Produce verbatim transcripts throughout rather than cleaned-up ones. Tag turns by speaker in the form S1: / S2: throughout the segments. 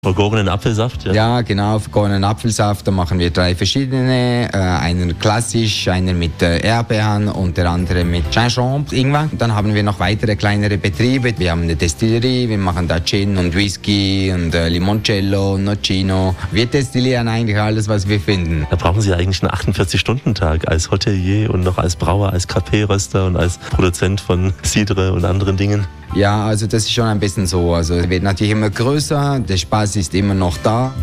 S1: Vergorenen Apfelsaft? Ja,
S2: ja genau, vergorenen Apfelsaft. Da machen wir drei verschiedene. Äh, einen klassisch, einen mit äh, Erdbeeren und der andere mit Gingembre, Ingwer. Dann haben wir noch weitere kleinere Betriebe. Wir haben eine Destillerie, wir machen da Gin und Whisky und äh, Limoncello, Nocino. Wir destillieren eigentlich alles, was wir finden.
S1: Da brauchen Sie eigentlich einen achtundvierzig-Stunden-Tag als Hotelier und noch als Brauer, als Kaffeeröster und als Produzent von Cidre und anderen Dingen.
S2: Ja, also das ist schon ein bisschen so. Also es wird natürlich immer größer, der Spaß ist immer noch da.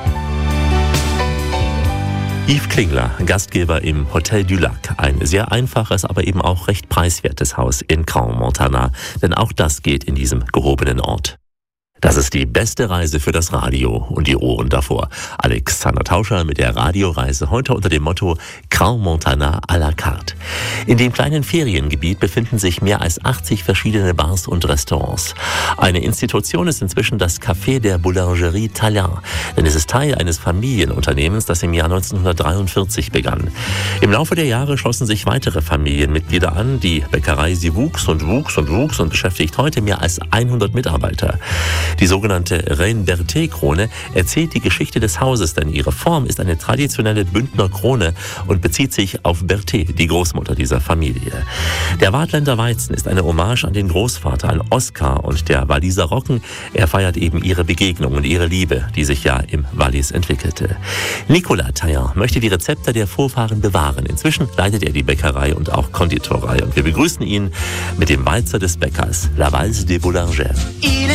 S1: Yves Klingler, Gastgeber im Hotel du Lac. Ein sehr einfaches, aber eben auch recht preiswertes Haus in Crans-Montana. Denn auch das geht in diesem gehobenen Ort. Das ist die beste Reise für das Radio und die Ohren davor. Alexander Tauscher mit der Radioreise heute unter dem Motto Crans-Montana à la carte. In dem kleinen Feriengebiet befinden sich mehr als achtzig verschiedene Bars und Restaurants. Eine Institution ist inzwischen das Café der Boulangerie Talin, denn es ist Teil eines Familienunternehmens, das im Jahr neunzehnhundertdreiundvierzig begann. Im Laufe der Jahre schlossen sich weitere Familienmitglieder an. Die Bäckerei, sie wuchs und wuchs und wuchs und beschäftigt heute mehr als hundert Mitarbeiter. Die sogenannte Reine-Berthet-Krone erzählt die Geschichte des Hauses, denn ihre Form ist eine traditionelle Bündner Krone und bezieht sich auf Berthet, die Großmutter dieser Familie. Der Waadtländer Weizen ist eine Hommage an den Großvater, an Oskar, und der Walliser Roggen, er feiert eben ihre Begegnung und ihre Liebe, die sich ja im Wallis entwickelte. Nicolas Taillant möchte die Rezepte der Vorfahren bewahren. Inzwischen leitet er die Bäckerei und auch Konditorei und wir begrüßen ihn mit dem Walzer des Bäckers, La Valse des Boulangers.